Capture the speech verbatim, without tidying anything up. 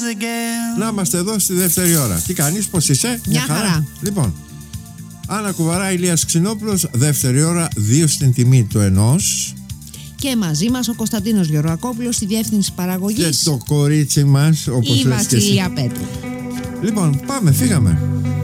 Να είμαστε εδώ στη δεύτερη ώρα. Τι κάνεις, πώς είσαι? Μια χαρά. χαρά. Λοιπόν, Άννα Κουβαρά, Ηλίας Ξινόπουλος, δεύτερη ώρα, δύο στην τιμή του ενός. Και μαζί μας ο Κωνσταντίνος Γεωργακόπουλος στη διεύθυνση παραγωγής. Και το κορίτσι μας, όπως η λες και εσύ. Βασιλεία Πέτρου. Λοιπόν, πάμε, φύγαμε.